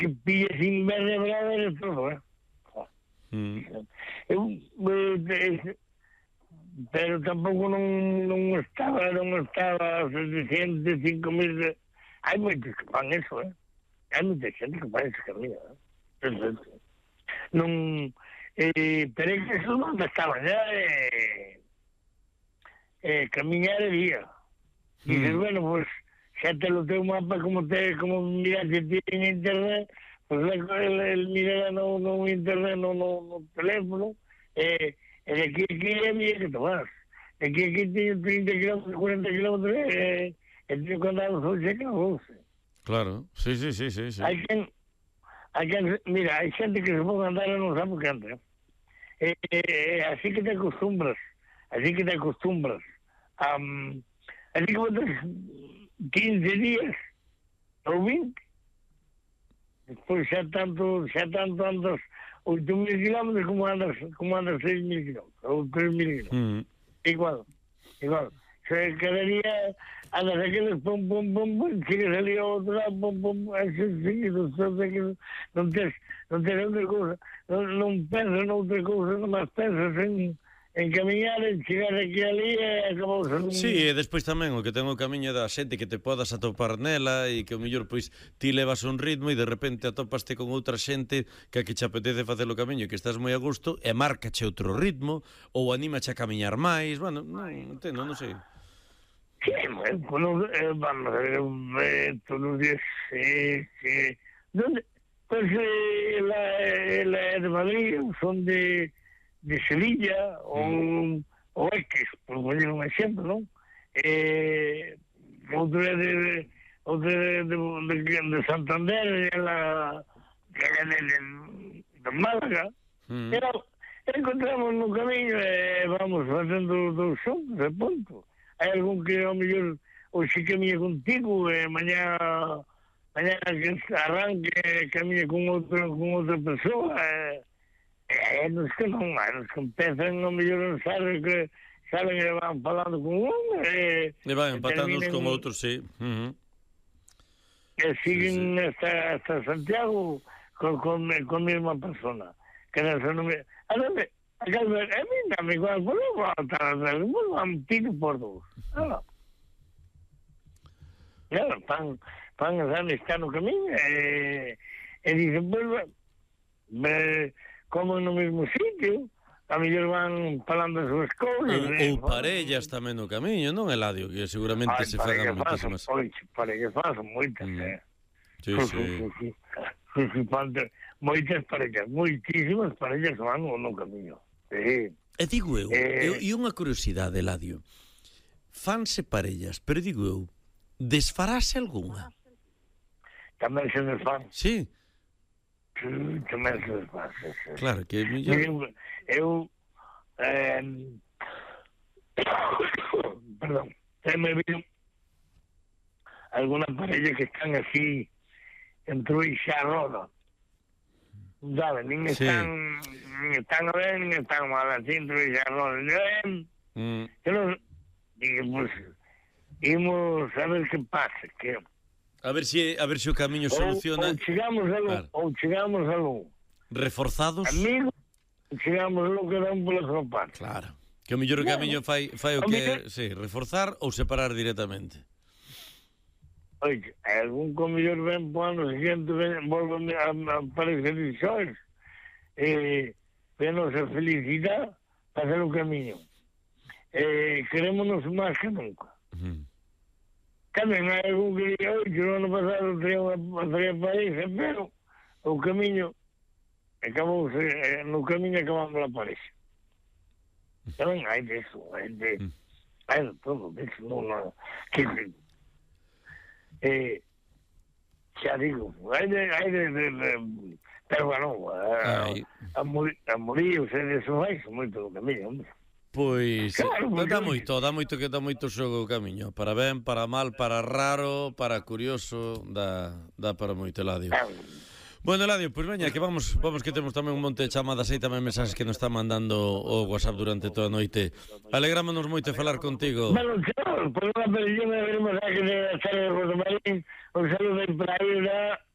que pilla sin vertebrar de todo, pero tampouco non estaba suficiente 5.000. Hai moitos que fan eso, hai moita xente que fan ese camiño, non, pero é que eso non estaba ya, camiñar de día. Dices, bueno, pues xa te lo teu mapa como miraste ti en internet, pues el mirar no internet, no teléfono, de aquí había que tomar. De aquí teño 30 kilómetros, 40 kilómetros, tengo que andar los 11. Claro, sí. Mira, hai xente que se pone a andar e non sabe o que anda. Así que te acostumbras. Así que botas 15 días ou 20. Despois xa tanto andas 8.000 kilómetros como andas 6.000 kilómetros ou 3.000 kilómetros. Igual. Cada día andas aqueles pum, chegas ali ao outro lado, pum, así seguido, non tens outra cousa, non pensas noutra cousa, nomás pensas en camiñar, en chegar aquí ali e acabou. Sí, e despois tamén o que ten o camiño da xente que te podas atopar nela e que o mellor pois ti levas un ritmo e de repente atopaste con outra xente que che apetece facer o camiño que estás moi a gusto e márcache outro ritmo ou anímache a camiñar máis, bueno, non sei. Sí, bueno, vamos a ver, todos los días, sí. ¿Dónde? Pues la de Madrid son de Sevilla o X, por poner un ejemplo, ¿no? Otro de Santander, de Málaga. Pero encontramos un camino, vamos haciendo dos shows de punto. Hai algún que ao mellor hoxe camina contigo e mañá que arranque camina con outra persoa nos que non, nos que empezan ao mellor non saben que e van falando con un e van empatando con outros, sí. E siguen hasta Santiago con a mesma persona que non me... A mí dame igual, podemos un tiro por dos. Claro, van a dar estar no camiño e dicen, pues, como no mesmo sitio, a mellor van falando as súas cousas. Ou parellas tamén no camiño, non, Eladio? Que seguramente se fagan moitísimas. Parellas pasan moitas, Sí. Moitas parellas, moitísimas parellas van no camiño. E digo eu, e unha curiosidade, Eladio, fanse parellas, pero digo eu, desfarase algunha? Tamén se desfan. Sí? Tamén se desfan, sí. Claro, que... Eu perdón, me vi alguna parella que están así entre o xa roda. ¿Sabes? Nin están a ver, nin están mal, así entre xa roda. Digo, pues, imos a ver que pasa, que... A ver se o camiño soluciona... Ou chegamos a lo... Reforzados? Amigos, chegamos a lo que dan pola súa parte. Claro. Que o mellor o camiño fai o que... Sí, reforzar ou separar directamente. Oye, algún que o mellor ven po ano seguinte, volven a aparecer xores. Venos a felicidade para hacer o camiño. Querémonos máis que nunca. Tamén hai algún que diga, oye, no ano pasado traía pareja, pero o camiño acabouse, no camiño acabamos a pareja. Tamén hai de eso, hai de todo, de eso, non, xa digo, hai de pero bueno, a morir, eso vai moito do camiño, hombre. Pois, dá moito xogo o camiño, para ben, para mal, para raro, para curioso, dá para moito, Eladio. Bueno, Eladio, pois veña, que vamos que temos tamén un monte de chamadas e tamén mensaxes que nos están mandando o WhatsApp durante toda a noite. Alegrámonos moito de falar contigo. Bueno, chaval, por unha película de ver mensaje de Sara de Rosa Marín, un saludo para ela.